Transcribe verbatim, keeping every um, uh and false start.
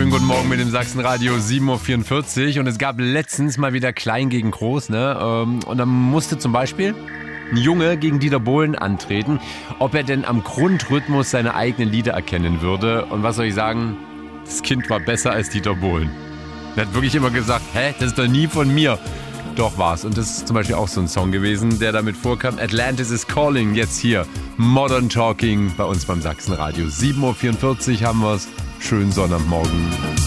Schönen guten Morgen mit dem Sachsenradio, sieben Uhr vierundvierzig. Und es gab letztens mal wieder Klein gegen Groß, ne? Und dann musste zum Beispiel ein Junge gegen Dieter Bohlen antreten, ob er denn am Grundrhythmus seine eigenen Lieder erkennen würde. Und was soll ich sagen? Das Kind war besser als Dieter Bohlen. Er hat wirklich immer gesagt, hä, das ist doch nie von mir. Doch war's. Und das ist zum Beispiel auch so ein Song gewesen, der damit vorkam. Atlantis is Calling, jetzt hier. Modern Talking bei uns beim Sachsenradio. sieben Uhr vierundvierzig haben wir's. Schönen Sonnabendmorgen.